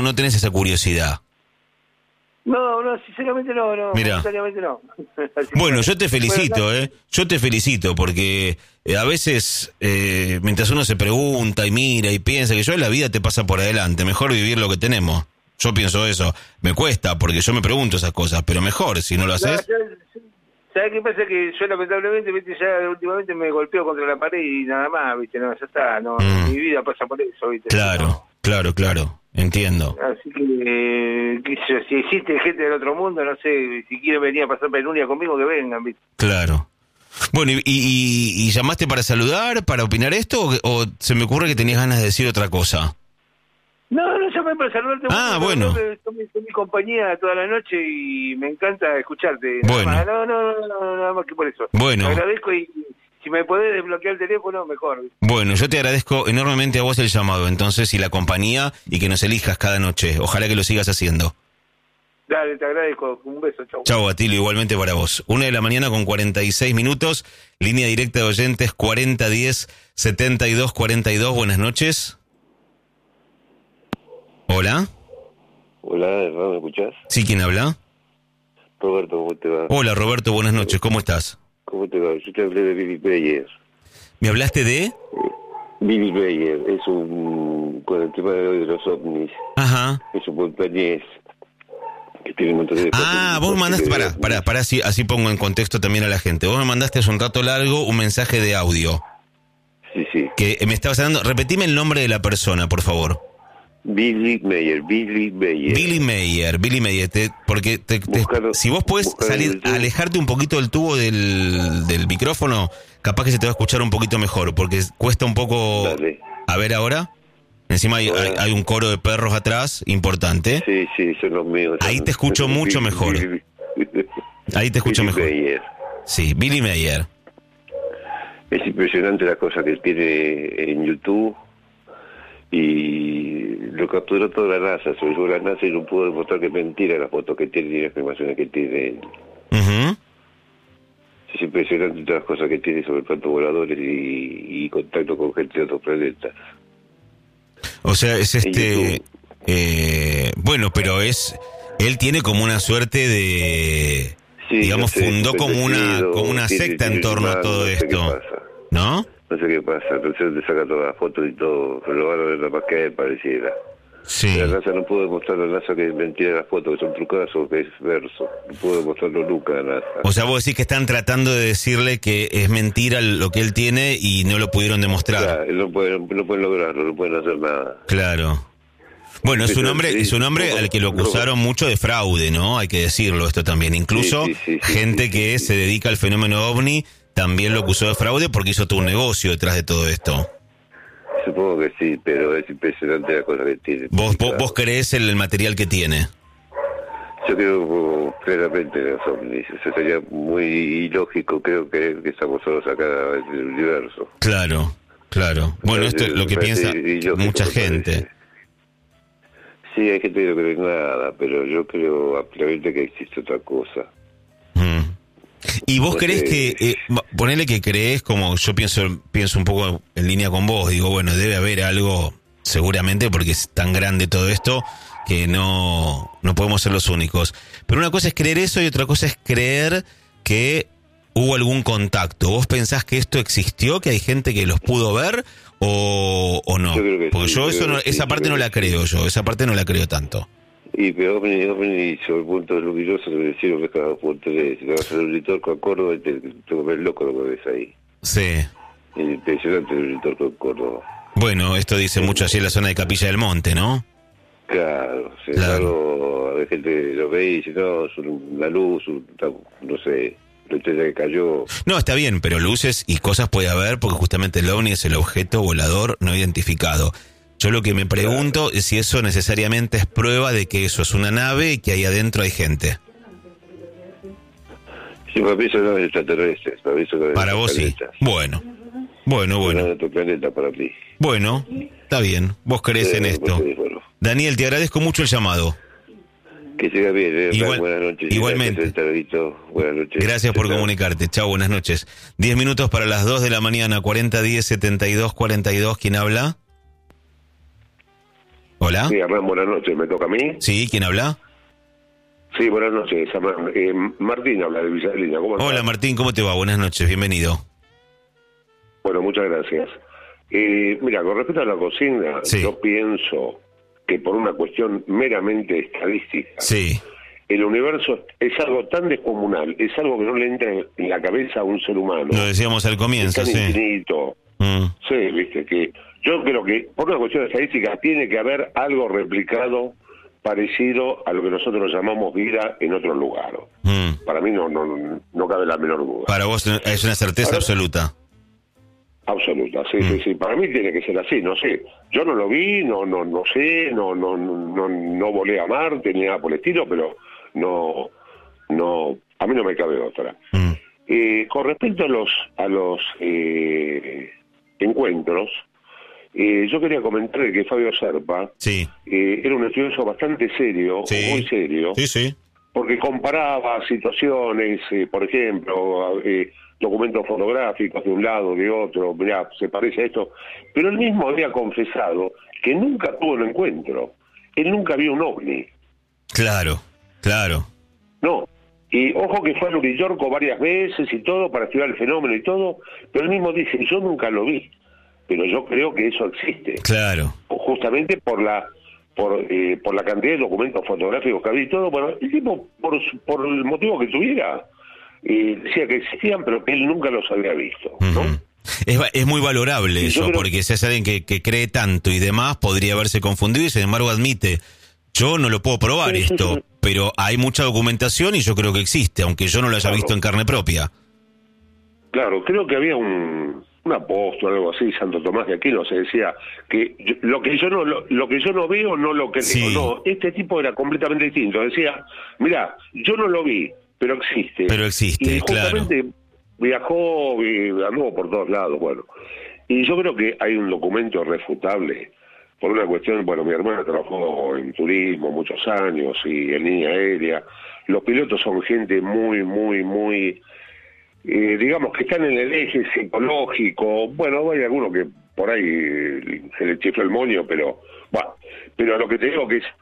no tenés esa curiosidad? No, sinceramente no. Mirá. Sinceramente no. Bueno, yo te felicito, Yo te felicito porque a veces, mientras uno se pregunta y mira y piensa que la vida te pasa por adelante, mejor vivir lo que tenemos. Yo pienso eso. Me cuesta porque yo me pregunto esas cosas, pero mejor si no lo haces. ¿Sabes qué pasa? Que yo lamentablemente, viste, ya últimamente me golpeo contra la pared y nada más, viste, no, ya está, no, mi vida pasa por eso, viste. Claro, no. claro, entiendo. Así que si existe gente del otro mundo, no sé, si quieren venir a pasar penuria conmigo, que vengan, viste. Claro. Bueno, ¿y llamaste para saludar, para opinar esto, o se me ocurre que tenías ganas de decir otra cosa? No, llamé para saludarte. Bueno. Son mi compañía toda la noche y me encanta escucharte. Bueno. Nada más que por eso. Bueno. Te agradezco y si me podés desbloquear el teléfono, mejor. Bueno, yo te agradezco enormemente a vos el llamado, entonces, y la compañía, y que nos elijas cada noche. Ojalá que lo sigas haciendo. Dale, te agradezco. Un beso, chau. Chau, Atilio, igualmente para vos. 1:00 a.m. con 46 minutos. Línea directa de oyentes 4010-7242. Buenas noches. Hola. Hola, ¿me escuchás? ¿Sí, quién habla? Roberto, ¿cómo te va? Hola, Roberto, buenas noches. ¿Cómo estás? ¿Cómo te va? Yo te hablé de Billy Bayer. ¿Me hablaste de? Billy Bayer es con el tema de los ovnis. Ajá. Es un montañés que tiene un montón de... Vos me mandaste, para así pongo en contexto también a la gente. Vos me mandaste hace un rato largo un mensaje de audio. Sí. Que me estabas hablando, repetime el nombre de la persona, por favor. Billy Mayer. Porque si vos podés salir, alejarte un poquito del tubo del micrófono, capaz que se te va a escuchar un poquito mejor, porque cuesta un poco. Dale. A ver ahora. Encima hay un coro de perros atrás, importante. Sí, son los míos. Ahí te escucho mucho mejor. Ahí te escucho mejor. Mayer. Sí, Billy Mayer. Es impresionante la cosa que tiene en YouTube. Y lo capturó toda la NASA, se lo llevó la NASA y no pudo demostrar que es mentira la foto que tiene y las filmaciones que tiene. Uh-huh. Es impresionante todas las cosas que tiene sobre platos voladores y contacto con gente de otros planetas. O sea, es bueno, pero él tiene como una suerte de, digamos, fundó como una secta en torno a todo esto, ¿no? No sé qué pasa, entonces te saca todas las fotos y todo, pero lo van a ver nada más que a él, pareciera. Sí. La NASA no pudo demostrarlo a la NASA que es mentira las fotos, que son trucadas o que es verso. No pudo demostrarlo nunca a la NASA. O sea, vos decís que están tratando de decirle que es mentira lo que él tiene y no lo pudieron demostrar. Claro, no pueden lograrlo, no pueden hacer nada. Claro. Bueno, es un hombre al que lo acusaron mucho de fraude, ¿no? Hay que decirlo esto también. Incluso gente que se dedica al fenómeno OVNI también lo acusó de fraude porque hizo todo un negocio detrás de todo esto. Supongo que sí, pero es impresionante la cosa que tiene. ¿Vos creés en el material que tiene? Yo creo plenamente en los ovnis. Eso sería muy ilógico, creo que estamos solos acá en el universo. Claro. Bueno, esto es lo que piensa mucha gente. Sí, hay gente que no cree en nada, pero yo creo ampliamente que existe otra cosa. ¿Y vos creés que, ponele que creés, como yo pienso un poco en línea con vos, digo, bueno, debe haber algo, seguramente, porque es tan grande todo esto, que no podemos ser los únicos. Pero una cosa es creer eso y otra cosa es creer que hubo algún contacto. ¿Vos pensás que esto existió, que hay gente que los pudo ver o no? Porque yo esa parte no la creo esa parte no la creo tanto. Y pero OVNI sobre puntos luminosos del cielo que cada punto de si te vas al Uritorco a Córdoba y te comes loco lo que ves ahí. Sí. Impresionante el Uritorco en Córdoba. Bueno, esto dice mucho allí en la zona de Capilla del Monte, ¿no? Claro, claro. La gente lo ve y dice, no, es una luz, no sé, la estrella que cayó. No, está bien, pero luces y cosas puede haber porque justamente el OVNI es el objeto volador no identificado. Yo lo que me pregunto es si eso necesariamente es prueba de que eso es una nave y que ahí adentro hay gente. Sí, para mí eso no es extraterrestre. Para vos sí. Bueno. No es otro planeta para mí. Bueno, está bien. Vos creés en esto. Daniel, te agradezco mucho el llamado. Que siga bien, buenas noches. Igualmente. Buenas noches. Gracias por comunicarte. Chao, buenas noches. 10 minutos para las 2 de la mañana, 4010-7242. ¿Quién habla? Hola. Sí, Hernán, buenas noches. ¿Me toca a mí? Sí, ¿quién habla? Sí, buenas noches, Hernán. Martín habla de Villalina. ¿Cómo estás? Hola Martín, ¿cómo te va? Buenas noches, bienvenido. Bueno, muchas gracias. Mira, con respecto a la consigna, Sí. yo pienso que por una cuestión meramente estadística, Sí, el universo es algo tan descomunal, es algo que no le entra en la cabeza a un ser humano. lo decíamos al Es comienzo, tan sí. infinito. Mm, Sí, viste, que yo creo que por una cuestión estadística tiene que haber algo replicado parecido a lo que nosotros llamamos vida en otro lugar. mm. Para mí no cabe la menor duda. Para vos es una certeza Ahora- absoluta. Absoluta, sí. Para mí tiene que ser así, no sé. Yo no lo vi, no sé, no volé a Marte ni nada por el estilo, pero a mí no me cabe otra. Con respecto a los encuentros, yo quería comentar que Fabio Serpa Sí, era un estudioso bastante serio, sí. muy serio, Sí, sí. porque comparaba situaciones, por ejemplo, documentos fotográficos de un lado, de otro, mirá, se parece a esto, pero él mismo había confesado que nunca tuvo un encuentro, él nunca vio un ovni, Claro, claro. no, y ojo que fue a Uriyorco varias veces y todo, para estudiar el fenómeno y todo, pero él mismo dice, yo nunca lo vi, pero yo creo que eso existe, Claro. justamente por la cantidad de documentos fotográficos que había y todo. Bueno, el tipo, por el motivo que tuviera, decía que existían, pero que él nunca los había visto, ¿no? Ujú. Es muy valorable Y yo eso, creo- porque si es alguien que cree tanto y demás, podría haberse confundido y sin embargo admite, yo no lo puedo probar Sí, sí, esto, sí. pero hay mucha documentación y yo creo que existe, aunque yo no lo haya Claro. visto en carne propia. Claro, creo que había un apóstol, algo así, Santo Tomás de Aquino, se decía que lo que yo no veo, no lo creo. Sí. No, este tipo era completamente distinto. Decía, mira, yo no lo vi, pero existe. Pero existe, y justamente viajó, anduvo por todos lados, bueno. Y yo creo que hay un documento irrefutable, por una cuestión, bueno, mi hermana trabajó en turismo muchos años y en línea aérea. Los pilotos son gente muy digamos que están en el eje psicológico. Bueno, hay algunos que por ahí se le chifló el moño, pero bueno, pero lo que te digo que es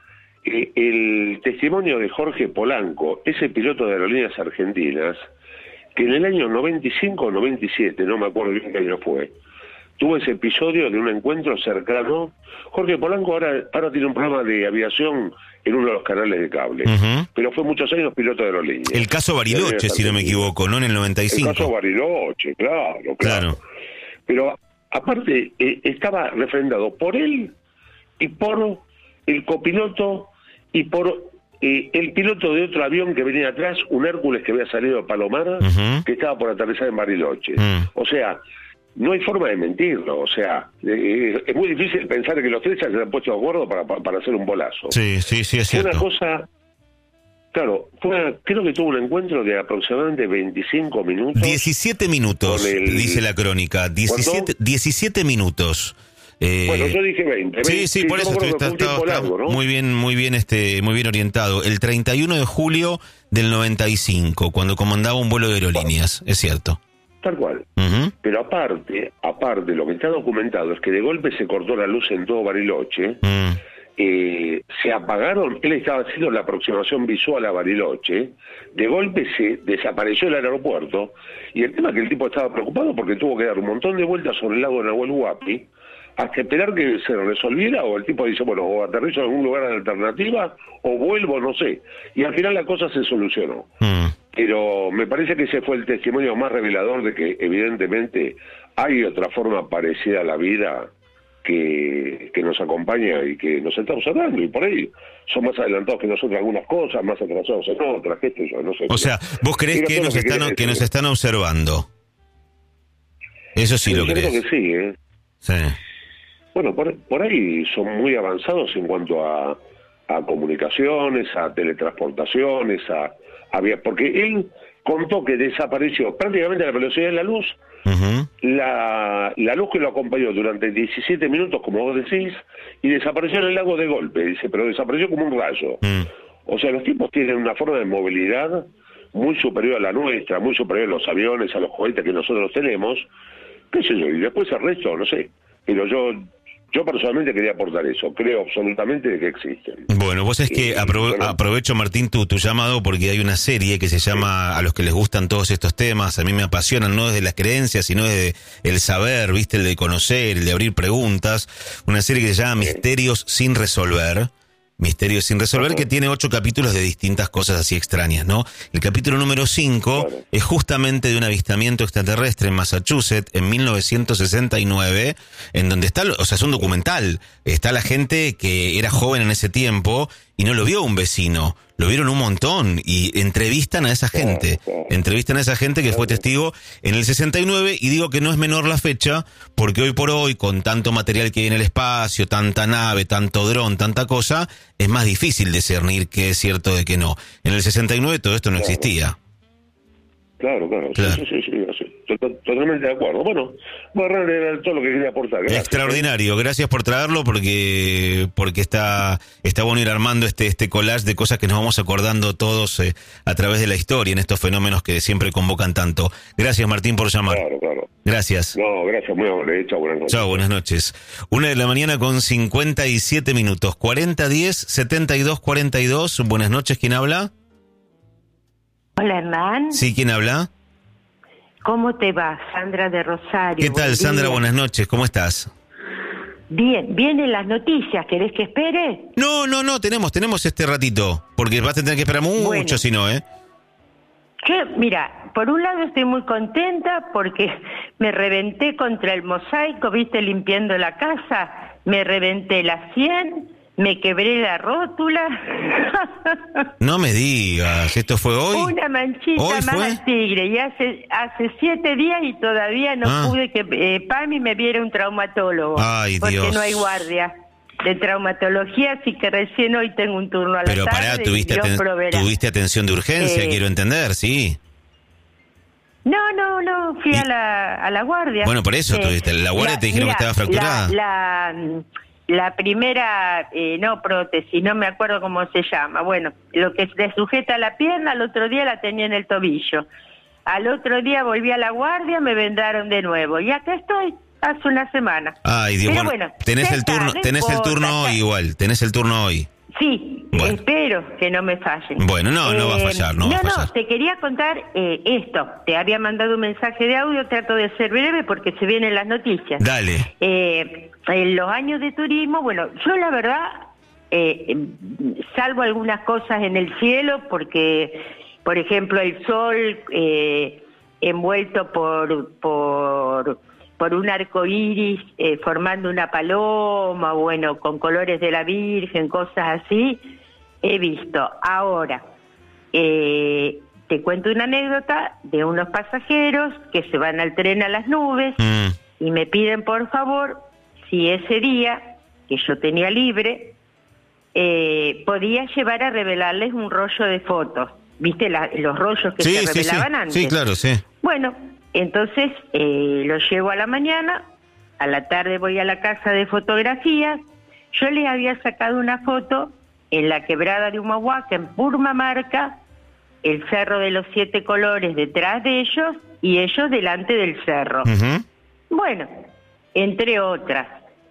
el testimonio de Jorge Polanco, ese piloto de aerolíneas argentinas, que en el año 95 o 97, no me acuerdo bien qué año fue, tuvo ese episodio de un encuentro cercano. Jorge Polanco ahora tiene un programa de aviación en uno de los canales de cable, Ujú. pero fue muchos años piloto de aerolíneas. El caso Bariloche, si no me equivoco, ¿no? En el El 95. caso Bariloche, claro. Claro. Pero aparte estaba refrendado por él y por el copiloto y por el piloto de otro avión que venía atrás, un Hércules que había salido de Palomar, Ujú. que estaba por aterrizar en Bariloche. Mm. O sea, no hay forma de mentirlo. O sea, es muy difícil pensar que los tres se han puesto de acuerdo para hacer un bolazo. Sí, es Fue una cierto. cosa... Claro, creo que tuvo un encuentro de aproximadamente 25 minutos. 17 minutos, Con el- dice la crónica. 17 minutos. Bueno, yo dije 20. Sí, por yo eso me acuerdo está, que fue un tiempo largo, ¿no? muy bien orientado. El 31 de julio del 95, cuando comandaba un vuelo de aerolíneas, es cierto. Tal cual. Ujú. Pero aparte, lo que está documentado es que de golpe se cortó la luz en todo Bariloche, Mm. se apagaron, él estaba haciendo la aproximación visual a Bariloche, de golpe se desapareció el aeropuerto, y el tema es que el tipo estaba preocupado porque tuvo que dar un montón de vueltas sobre el lago de Nahuel Huapi, hasta esperar que se resolviera, o el tipo dice, bueno, o aterrizo en algún lugar de alternativa, o vuelvo, no sé. Y al final la cosa se solucionó. Mm. Pero me parece que ese fue el testimonio más revelador de que evidentemente hay otra forma parecida a la vida que nos acompaña y que nos está observando, y por ahí son más adelantados que nosotros en algunas cosas, más atrasados en otras, qué sé yo, no sé. O sea, ¿vos creés Era que todo nos lo que están, quería que nos decir. están observando? Eso sí lo Yo creo crees. que sí, ¿eh? Sí. Bueno, por ahí son muy avanzados en cuanto a comunicaciones, a teletransportaciones, porque él contó que desapareció prácticamente a la velocidad de la luz, Ujú. la luz que lo acompañó durante 17 minutos, como vos decís, y desapareció en el lago de golpe, dice, pero desapareció como un rayo. Mm. O sea, los tipos tienen una forma de movilidad muy superior a la nuestra, muy superior a los aviones, a los cohetes que nosotros tenemos, qué sé yo, y después el resto, no sé. Pero yo Yo personalmente quería aportar eso, creo absolutamente de que existen. Bueno, vos es que aprovecho, Martín, tu llamado, porque hay una serie que se llama, a los que les gustan todos estos temas, a mí me apasionan, no desde las creencias, sino desde el saber, viste, el de conocer, el de abrir preguntas, una serie que se llama Misterios sin resolver. Misterios sin resolver, que tiene 8 capítulos de distintas cosas así extrañas, ¿no? El capítulo número 5 es justamente de un avistamiento extraterrestre en Massachusetts en 1969, en donde está, o sea, es un documental, está la gente que era joven en ese tiempo y no lo vio un vecino, lo vieron un montón y entrevistan a esa gente que fue testigo en el 69, y digo que no es menor la fecha porque hoy por hoy, con tanto material que hay en el espacio, tanta nave, tanto dron, tanta cosa, es más difícil discernir qué es cierto de qué no. En el 69 todo esto no existía. Claro. Sí. Totalmente de acuerdo. Bueno, era todo lo que quería aportar. Gracias. Extraordinario, gracias por traerlo, porque está bueno ir armando este collage de cosas que nos vamos acordando todos a través de la historia, en estos fenómenos que siempre convocan tanto. Gracias, Martín, por llamar. Claro. Gracias. No, gracias, muy amable. Chao, buenas noches. Chao, buenas noches. 1:00 con 57 minutos. 4010-7242. Buenas noches, ¿quién habla? Hola, Hernán. Sí, ¿quién habla? ¿Cómo te va? Sandra de Rosario. ¿Qué tal, Sandra? Buenas noches, ¿cómo estás? Bien, vienen las noticias, ¿querés que espere? No, tenemos este ratito, porque vas a tener que esperar mucho, si no, ¿eh? Mira, por un lado estoy muy contenta porque me reventé contra el mosaico, viste, limpiando la casa, me reventé la 100, me quebré la rótula. No me digas, ¿esto fue hoy? Una manchita ¿Hoy más fue? al tigre, y hace 7 días y todavía no pude que Pami me viera un traumatólogo. Ay, porque Dios. No hay guardia de traumatología, así que recién hoy tengo un turno a la Pero tarde. pará, y tuviste atención de urgencia, quiero entender, sí. No, fui a la guardia. Bueno, por eso tuviste, la guardia te dijeron que estaba fracturada. La primera, no prótesis, no me acuerdo cómo se llama. Bueno, lo que le sujeta la pierna, al otro día la tenía en el tobillo. Al otro día volví a la guardia, me vendaron de nuevo. Y acá estoy, hace una semana. Ay, Dios, bueno, tenés el turno hoy igual, tenés el turno hoy. Sí, bueno. Espero que no me fallen. Bueno, no va a fallar, no va a fallar. No, te quería contar esto. Te había mandado un mensaje de audio, trato de ser breve porque se vienen las noticias. Dale. En los años de turismo, bueno, yo la verdad, salvo algunas cosas en el cielo, porque, por ejemplo, el sol envuelto por un arco iris formando una paloma, bueno, con colores de la Virgen, cosas así, he visto. Ahora, te cuento una anécdota de unos pasajeros que se van al tren a las nubes y me piden, por favor, si ese día, que yo tenía libre, podía llevar a revelarles un rollo de fotos. ¿Viste los rollos que se revelaban antes? Sí, claro, sí. Bueno, entonces lo llevo a la mañana, a la tarde voy a la casa de fotografías. Yo les había sacado una foto en la quebrada de Humahuaca, en Purmamarca, el Cerro de los 7 Colores detrás de ellos y ellos delante del cerro. Bueno, entre otras,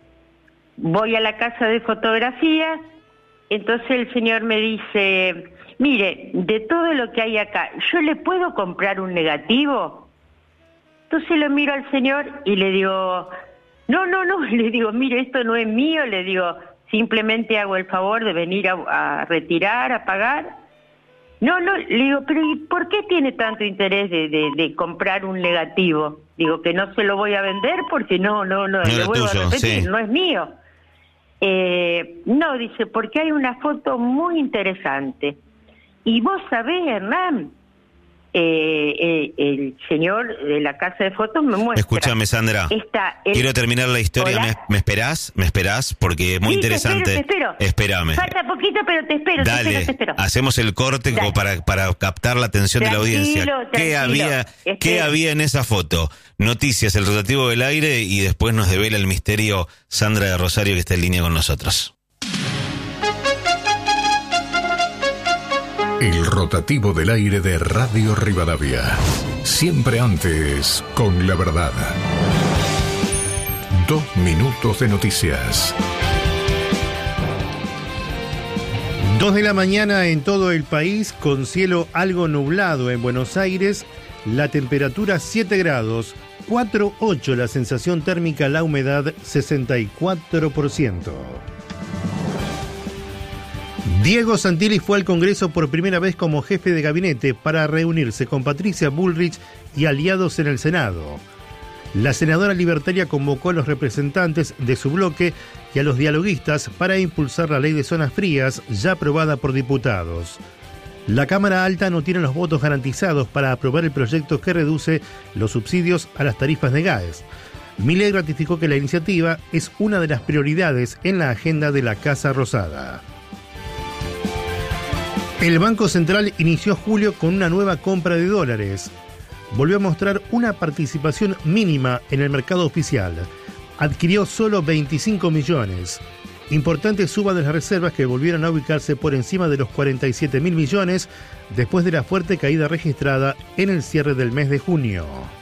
voy a la casa de fotografías, entonces el señor me dice, mire, de todo lo que hay acá, ¿yo le puedo comprar un negativo? Entonces lo miro al señor y le digo, no, le digo, mire, esto no es mío, le digo, simplemente hago el favor de venir a retirar, a pagar. No, le digo, pero ¿y por qué tiene tanto interés de comprar un negativo? Digo, que no se lo voy a vender porque no le vuelvo a repetir, no es mío. No, dice, porque hay una foto muy interesante. Y vos sabés, Hernán, el señor de la casa de fotos me muestra. Escúchame, Sandra. Quiero terminar la historia. ¿Me esperás? Porque es muy interesante. Te espero. Espérame. Falta poquito, pero te espero. Dale, te espero. Hacemos el corte como para captar la atención de la audiencia. ¿Qué había en esa foto? Noticias, el rotativo del aire, y después nos devela el misterio Sandra de Rosario, que está en línea con nosotros. El rotativo del aire de Radio Rivadavia. Siempre antes con la verdad. 2 minutos de noticias. 2 de la mañana en todo el país, con cielo algo nublado en Buenos Aires, la temperatura 7 grados, 4,8 la sensación térmica, la humedad 64%. Diego Santilli fue al Congreso por primera vez como jefe de gabinete para reunirse con Patricia Bullrich y aliados en el Senado. La senadora libertaria convocó a los representantes de su bloque y a los dialoguistas para impulsar la ley de zonas frías ya aprobada por diputados. La Cámara Alta no tiene los votos garantizados para aprobar el proyecto que reduce los subsidios a las tarifas de gas. Milei ratificó que la iniciativa es una de las prioridades en la agenda de la Casa Rosada. El Banco Central inició julio con una nueva compra de dólares. Volvió a mostrar una participación mínima en el mercado oficial. Adquirió solo 25 millones. Importante suba de las reservas que volvieron a ubicarse por encima de los 47.000 millones después de la fuerte caída registrada en el cierre del mes de junio.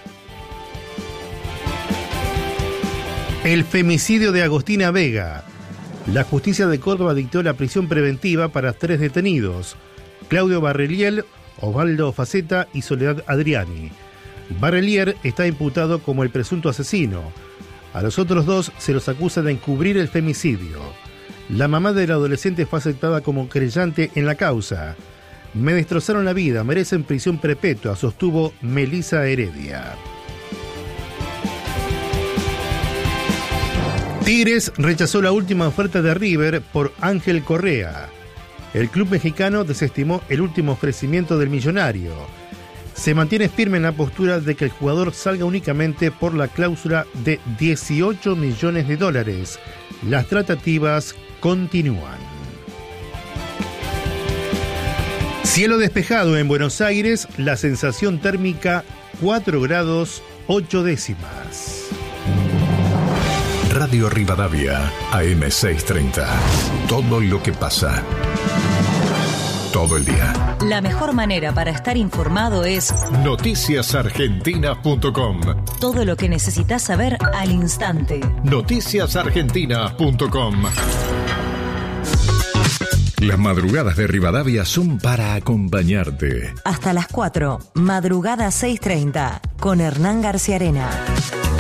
El femicidio de Agostina Vega. La justicia de Córdoba dictó la prisión preventiva para 3 detenidos: Claudio Barreliel, Osvaldo Faceta y Soledad Adriani. Barrelier está imputado como el presunto asesino. A los otros 2 se los acusa de encubrir el femicidio. La mamá del adolescente fue aceptada como querellante en la causa. Me destrozaron la vida, merecen prisión perpetua, sostuvo Melissa Heredia. Tigres rechazó la última oferta de River por Ángel Correa. El club mexicano desestimó el último ofrecimiento del millonario. Se mantiene firme en la postura de que el jugador salga únicamente por la cláusula de $18 millones. Las tratativas continúan. Cielo despejado en Buenos Aires, la sensación térmica 4 grados 8 décimas. Radio Rivadavia, AM630. Todo lo que pasa. Todo el día. La mejor manera para estar informado es noticiasargentina.com. Todo lo que necesitas saber al instante. Noticiasargentina.com. Las madrugadas de Rivadavia son para acompañarte. Hasta las 4, madrugada 6:30, con Hernán García Arena.